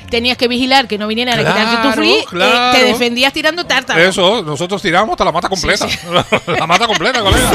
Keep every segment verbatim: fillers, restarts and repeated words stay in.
tenías que vigilar que no vinieran claro, a quitarte tu free, claro. eh, te defendías tirando tártaro. Eso, nosotros tiramos hasta la mata completa. Sí, sí. La mata completa, colega.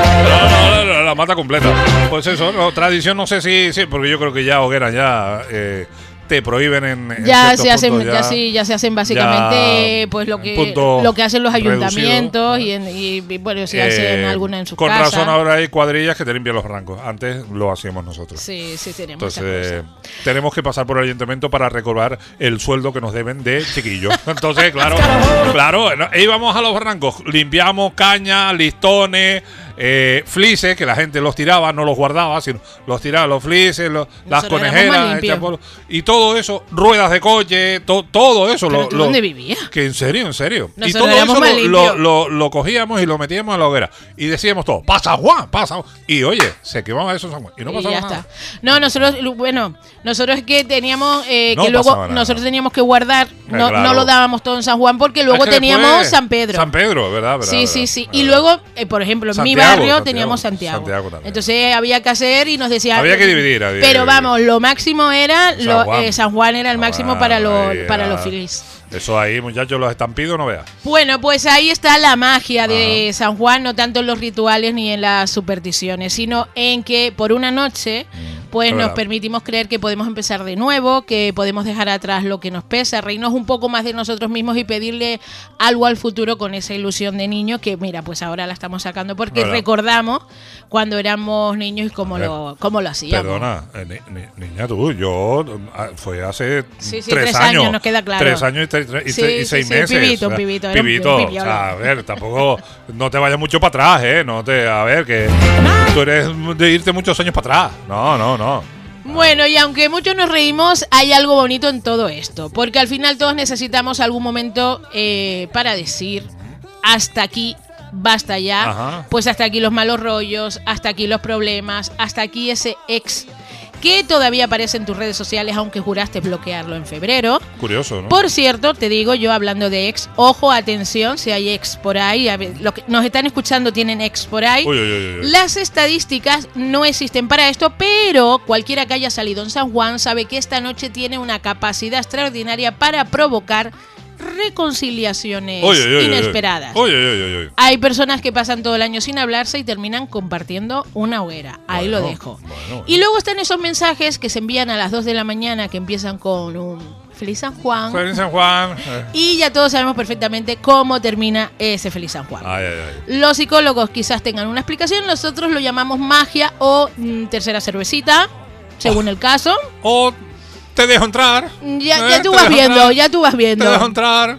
La, la, la mata completa. Pues eso, no, tradición no sé si, sí, porque yo creo que ya hogueras ya eh, te prohíben en, en ya se hacen ya, ya sí ya se hacen básicamente pues lo que lo que hacen los ayuntamientos y, en, y, y bueno si eh, hacen alguna en sus con casas. Razón ahora hay cuadrillas que te limpian los barrancos. Antes lo hacíamos nosotros. Sí, sí tenemos. Entonces tenemos que pasar por el ayuntamiento para recobrar el sueldo que nos deben de chiquillo. Entonces claro, claro, íbamos a los barrancos, limpiamos caña, listones, eh, flises, que la gente los tiraba, no los guardaba, sino los tiraba, los flises, los, las conejeras, y todo eso, ruedas de coche, to, todo eso. ¿Pero lo, tú lo, dónde vivías? Que en serio, en serio. Nosotros y todo eso lo, lo, lo, lo cogíamos y lo metíamos en la hoguera. Y decíamos todo, pasa Juan, pasa. Y oye, se quemaba eso San Juan. Y no pasaba y ya nada. Está. No, nosotros, bueno, nosotros es que teníamos, eh, no que luego nosotros teníamos que guardar, no, claro. no lo dábamos todo en San Juan porque luego es que teníamos después, San Pedro. San Pedro, ¿verdad? ¿verdad sí, verdad, sí, sí. verdad. Y luego, eh, por ejemplo, en Santiago, mi barrio Santiago, teníamos Santiago. Santiago también. Entonces había que hacer y nos decían. Había que dividir. Había pero que vamos, lo máximo era, San lo, Juan. eh, San Juan era el máximo Ah, para, lo, para era. los filis. Eso ahí, muchachos, los estampidos no veas. Bueno, pues ahí está la magia de Ajá. San Juan, no tanto en los rituales ni en las supersticiones, sino en que por una noche pues Es nos verdad. permitimos creer que podemos empezar de nuevo, que podemos dejar atrás lo que nos pesa, reírnos un poco más de nosotros mismos y pedirle algo al futuro con esa ilusión de niño que, mira, pues ahora la estamos sacando porque ¿verdad? recordamos cuando éramos niños y cómo, ver, lo, cómo lo hacíamos. Perdona, eh, ni, ni, niña tú, yo ah, fue hace Sí, sí, tres, tres años, años, nos queda claro. Tres años y, tres, y, Sí, y sí, seis sí, meses. pibito, o sea, pibito, era un pibito. pibiola. O sea, a ver, tampoco, no te vayas mucho para atrás, ¿eh? No te, a ver, que tú eres de irte muchos años para atrás. No, no, no. Bueno, y aunque muchos nos reímos, hay algo bonito en todo esto, porque al final todos necesitamos algún momento eh, para decir hasta aquí, basta ya, Ajá. pues hasta aquí los malos rollos, hasta aquí los problemas, hasta aquí ese ex que todavía aparece en tus redes sociales, aunque juraste bloquearlo en febrero. Curioso, ¿no? Por cierto, te digo yo hablando de ex, ojo, atención, si hay ex por ahí, a ver, lo que nos están escuchando tienen ex por ahí. Uy, uy, uy, uy. Las estadísticas no existen para esto, pero cualquiera que haya salido en San Juan sabe que esta noche tiene una capacidad extraordinaria para provocar reconciliaciones Uy, uy, uy, inesperadas. Uy, uy, uy, uy, uy. Hay personas que pasan todo el año sin hablarse y terminan compartiendo una hoguera. Ahí Bueno, lo dejo. bueno, Y luego están esos mensajes que se envían a las dos de la mañana que empiezan con un Feliz San Juan. Feliz San Juan. Eh. Y ya todos sabemos perfectamente cómo termina ese Feliz San Juan. Ay, ay, ay. Los psicólogos quizás tengan una explicación, nosotros lo llamamos magia o mm, tercera cervecita, según Oh. el caso. O te dejo entrar. Ya, ¿eh? ya tú Te vas dejo viendo, entrar. ya tú vas Te dejo viendo. entrar.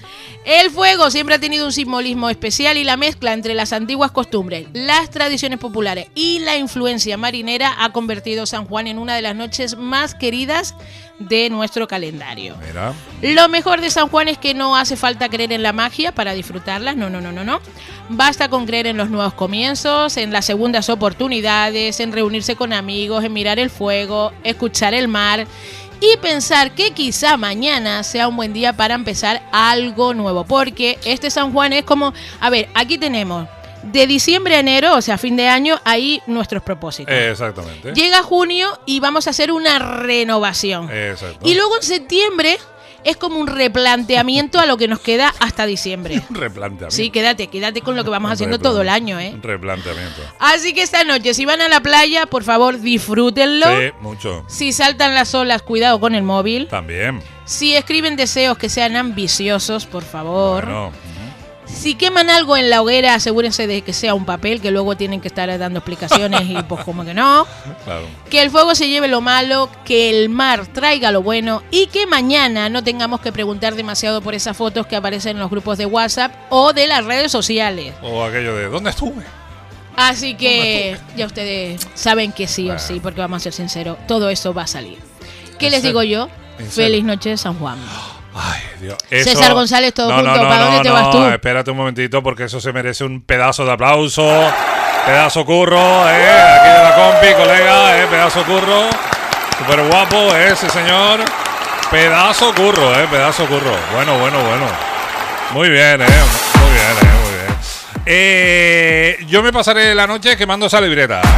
El fuego siempre ha tenido un simbolismo especial y la mezcla entre las antiguas costumbres, las tradiciones populares y la influencia marinera ha convertido San Juan en una de las noches más queridas de nuestro calendario. Mira. Lo mejor de San Juan es que no hace falta creer en la magia para disfrutarla, no, no, no, no, no. Basta con creer en los nuevos comienzos, en las segundas oportunidades, en reunirse con amigos, en mirar el fuego, escuchar el mar y pensar que quizá mañana sea un buen día para empezar algo nuevo. Porque este San Juan es como, a ver, aquí tenemos de diciembre a enero, o sea, fin de año, ahí nuestros propósitos. Exactamente. Llega junio y vamos a hacer una renovación. Exacto. Y luego en septiembre es como un replanteamiento a lo que nos queda hasta diciembre. Un replanteamiento. Sí, quédate, quédate con lo que vamos Un haciendo replan- todo el año, ¿eh? Un replanteamiento. Así que esta noche, si van a la playa, por favor, disfrútenlo. Sí, mucho. Si saltan las olas, cuidado con el móvil. También. Si escriben deseos que sean ambiciosos, por favor. Bueno. Si queman algo en la hoguera, asegúrense de que sea un papel, que luego tienen que estar dando explicaciones y pues como que no. Claro. Que el fuego se lleve lo malo, que el mar traiga lo bueno y que mañana no tengamos que preguntar demasiado por esas fotos que aparecen en los grupos de WhatsApp o de las redes sociales. O aquello de ¿dónde estuve? Así que ya ustedes saben que sí o sí, porque vamos a ser sinceros, todo eso va a salir. ¿Qué ¿En les serio? digo yo? ¿En serio? Feliz noche de San Juan. Ay, Dios. César González, todo no, junto. no, no, ¿Para no, dónde te no, vas tú? Espérate un momentito porque eso se merece un pedazo de aplauso. Pedazo curro, eh. Aquí de la compi, colega, eh. Pedazo curro. Súper guapo, eh, ese señor. Pedazo curro, eh. Pedazo curro. Bueno, bueno, bueno. Muy bien, eh. Muy bien, eh. Muy bien. Eh, yo me pasaré la noche quemando esa libreta.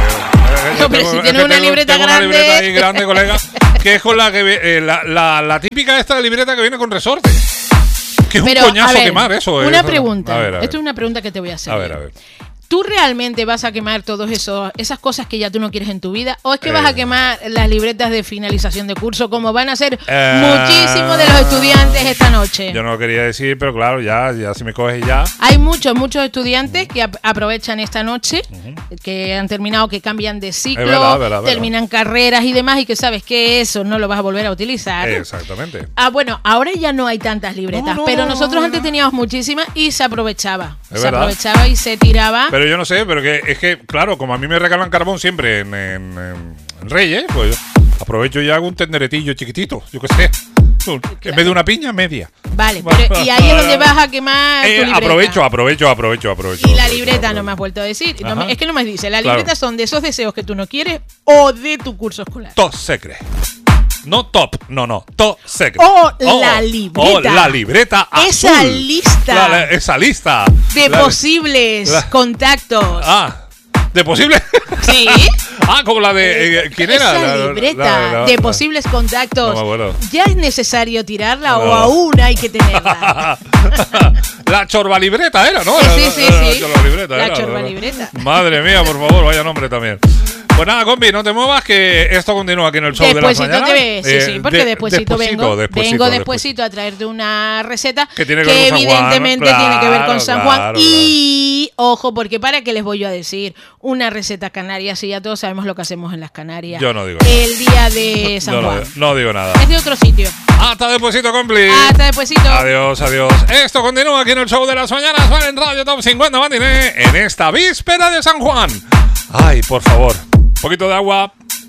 Hombre, si tienes una libreta tengo grande. Una libreta ahí grande, colega, que es con la que eh, la, la, la típica esta libreta que viene con resorte. Que es Pero, un coñazo a ver, quemar eso. Una eh. pregunta. A ver, a ver. Esto es una pregunta que te voy a hacer. A ver, a ver. ¿Tú realmente vas a quemar todas esas cosas que ya tú no quieres en tu vida? ¿O es que eh. vas a quemar las libretas de finalización de curso como van a hacer eh. muchísimos de los estudiantes esta noche? Yo no lo quería decir, pero claro, ya, ya si me coges ya. Hay muchos, muchos estudiantes que ap aprovechan esta noche, uh-huh. que han terminado, que cambian de ciclo, verdad, verdad, terminan verdad. carreras y demás, y que sabes que eso no lo vas a volver a utilizar. Exactamente. Ah, bueno, ahora ya no hay tantas libretas, no, no, pero nosotros no, no, antes teníamos muchísimas y se aprovechaba. Es se verdad. aprovechaba y se tiraba. Pero yo no sé, pero que es que, claro, como a mí me regalan carbón siempre en, en, en Reyes, pues aprovecho y hago un tenderetillo chiquitito, yo qué sé. Claro. En vez de una piña, media. Vale, pero y ahí es donde vas a quemar eh, tu libreta. Aprovecho, aprovecho, aprovecho, aprovecho. Y la aprovecho, libreta aprovecho. no me has vuelto a decir. No me, es que no me dice. Las claro. libretas son de esos deseos que tú no quieres o de tu curso escolar. Top secret. No top, no, no, top secret. O oh, la libreta. O la libreta azul. Esa lista. La, la, esa lista. De la, posibles la, contactos. Ah. ¿De posibles? Sí. Ah, como la de... Eh, ¿Quién Esa era? libreta la, la, la, de posibles contactos. No, bueno. ¿Ya es necesario tirarla no, o no. aún hay que tenerla? La chorbalibreta era, ¿no? Sí, sí, sí. La chorbalibreta. La era, chorbalibreta. Madre mía, por favor, vaya nombre también. Pues nada, compi, no te muevas, que esto continúa aquí en el show despuésito de las mañanas. Te ves, sí, sí, porque de, despuésito, despuésito, vengo, despuésito, vengo despuésito a traerte una receta que, tiene que, que evidentemente claro, tiene que ver con San Juan. Claro, y, claro. ojo, porque para qué les voy yo a decir una receta canaria, si ya todos sabemos lo que hacemos en las Canarias. Yo no digo nada. El día de San no, Juan. No, no digo nada. Es de otro sitio. Hasta despuésito, compi. Hasta despuésito. Adiós, adiós. Esto continúa aquí en el show de las mañanas, ¿vale? En Radio Top cincuenta Matiné, en esta víspera de San Juan. Ay, por favor, un poquito de agua.